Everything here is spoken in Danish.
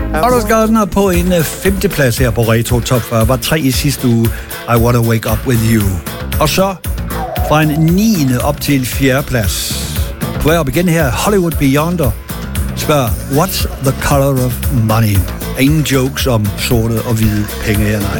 Anders Gardner på en 5. plads her på Retro Top 40. Var 3 i sidste uge. I Wanna Wake Up With You. Og så fra en 9. op til en 4. plads. På vej op igen her, Hollywood Beyonder spørger, what's the color of money? Ingen jokes om sorte og hvide penge her, nej.